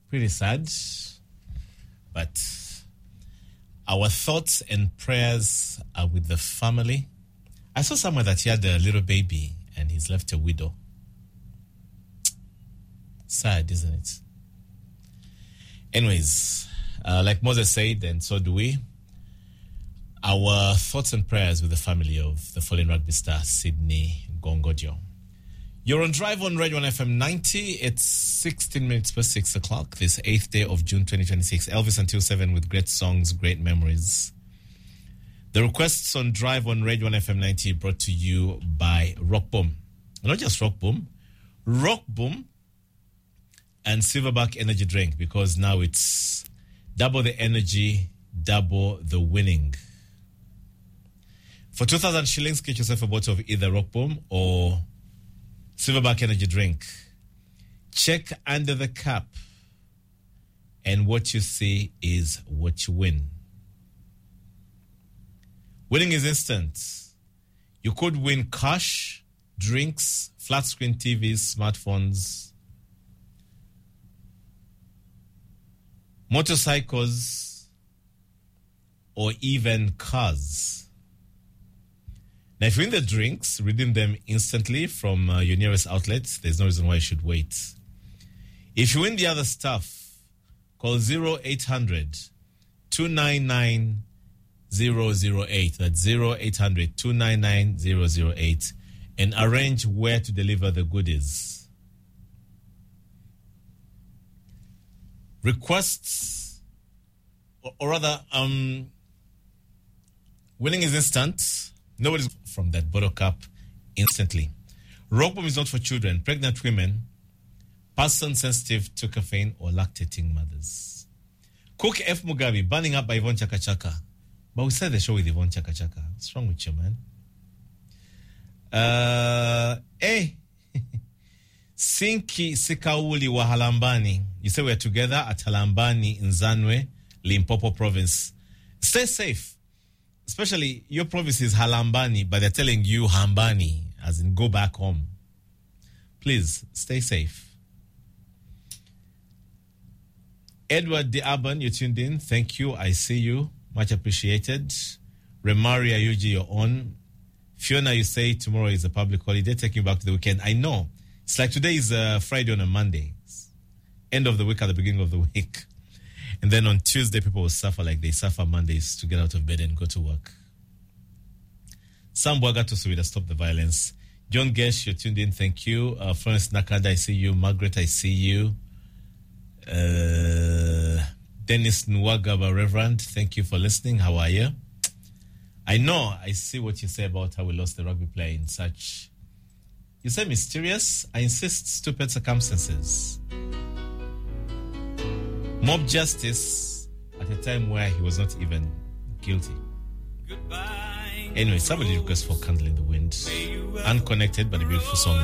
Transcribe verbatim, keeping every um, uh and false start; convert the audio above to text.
Pretty sad. But our thoughts and prayers are with the family. I saw somewhere that he had a little baby and he's left a widow. Sad, isn't it? Anyways, uh, like Moses said, and so do we, our thoughts and prayers with the family of the fallen rugby star, Sydney Gongodio. You're on Drive on Radio one F M ninety. It's sixteen minutes past six o'clock, this eighth day of June twenty twenty-six. Elvis until seven with great songs, great memories. The requests on Drive on Radio one F M ninety brought to you by Rock Boom. Not just Rock Boom, Rock Boom and Silverback Energy Drink, because now it's double the energy, double the winning. For two thousand shillings, get yourself a bottle of either Rock Boom or Silverback Energy Drink. Check under the cap, and what you see is what you win. Winning is instant. You could win cash, drinks, flat screen T Vs, smartphones, motorcycles, or even cars. Now, if you win the drinks, redeem them instantly from uh, your nearest outlet. There's no reason why you should wait. If you win the other stuff, call zero eight hundred two nine nine zero zero eight. That's zero eight hundred two nine nine zero zero eight and arrange where to deliver the goodies. Requests, or, or rather, um, winning is instant. Nobody's from that bottle cap instantly. Rock Boom is not for children, pregnant women, persons sensitive to caffeine, or lactating mothers. Cook F. Mugabe, burning up by Yvonne Chaka Chaka. But we started the show with Yvonne Chaka Chaka. What's wrong with you, man? Uh, hey. Sinki Sikauli wa Halambani. You say we're together at Halambani in Zanwe, Limpopo province. Stay safe. Especially, your province is Halambani, but they're telling you Hambani, as in go back home. Please, stay safe. Edward De Urban, you tuned in. Thank you. I see you. Much appreciated. Remari Ayuji, you're on. Fiona, you say tomorrow is a public holiday. Taking you back to the weekend. I know. It's like today is a Friday on a Monday. It's end of the week at the beginning of the week. And then on Tuesday, people will suffer like they suffer Mondays to get out of bed and go to work. Sam Bwaga to Swida, stop the violence. John Gesh, you're tuned in. Thank you. Uh, Florence Nakada, I see you. Margaret, I see you. Uh, Dennis Nwagaba, Reverend, thank you for listening. How are you? I know, I see what you say about how we lost the rugby player in such, you say mysterious? I insist, stupid circumstances. Mob justice at a time where he was not even guilty. Goodbye. Anyway, somebody requests for Candle in the Wind. Unconnected, but a beautiful song.